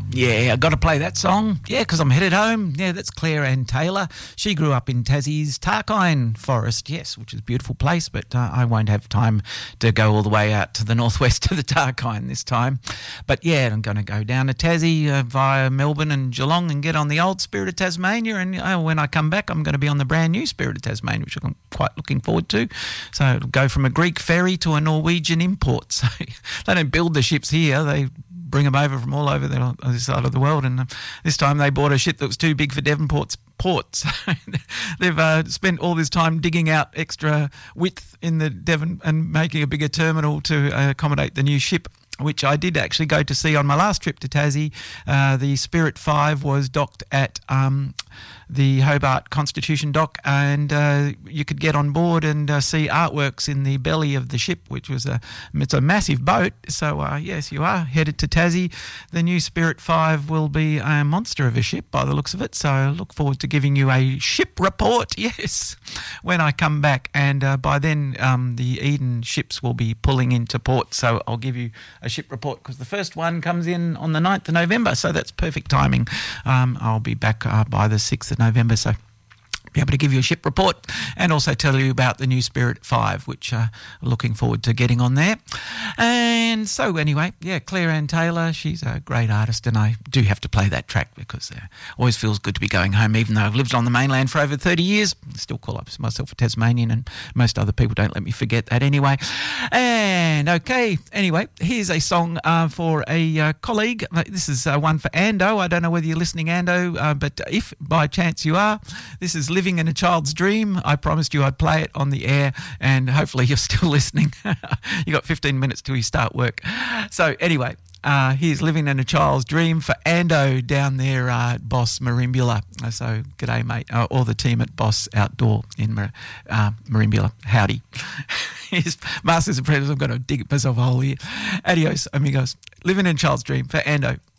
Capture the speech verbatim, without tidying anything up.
Yeah, I got to play that song. Yeah, because I'm headed home. Yeah, that's Claire Ann Taylor. She grew up in Tassie's Tarkine Forest, yes, which is a beautiful place, but uh, I won't have time to go all the way out to the northwest to the Tarkine this time. But yeah, I'm going to go down to Tassie uh, via Melbourne and Geelong and get on the old Spirit of Tasmania. And uh, when I come back, I'm going to be on the brand new Spirit of Tasmania, which I'm quite looking forward to. So it'll go from a Greek ferry to a Norwegian import. So they don't build the ships here. They bring them over from all over the other side of the world, and uh, this time they bought a ship that was too big for Devonport's port. So they've uh, spent all this time digging out extra width in the Devon and making a bigger terminal to uh, accommodate the new ship, which I did actually go to see on my last trip to Tassie. Uh, the Spirit five was docked at um, the Hobart Constitution dock, and uh, you could get on board and uh, see artworks in the belly of the ship, which was a it's a massive boat. So uh, yes, you are headed to Tassie. The new Spirit five will be a monster of a ship by the looks of it. So I look forward to giving you a ship report. Yes, when I come back, and uh, by then um, the Eden ships will be pulling into port. So I'll give you a ship report because the first one comes in on the ninth of November. So that's perfect timing. Um, I'll be back uh, by the sixth of November, so be able to give you a ship report and also tell you about the new Spirit five, which uh, looking forward to getting on there. And so anyway, yeah, Claire Ann Taylor, she's a great artist, and I do have to play that track because it uh, always feels good to be going home, even though I've lived on the mainland for over thirty years. I still call up myself a Tasmanian, and most other people don't let me forget that anyway. And okay, anyway, here's a song uh, for a uh, colleague. This is uh, one for Ando. I don't know whether you're listening, Ando, uh, but if by chance you are, this is Living in a Child's Dream. I promised you I'd play it on the air, and hopefully you're still listening. You got fifteen minutes till you start work. So anyway, uh, here's Living in a Child's Dream for Ando down there uh, at Boss Marimbula. So g'day, mate, uh, or the team at Boss Outdoor in Mar- uh, Marimbula. Howdy. Here's Masters and Predators. I'm going to dig myself a hole here. Adios, amigos. Living in a Child's Dream for Ando.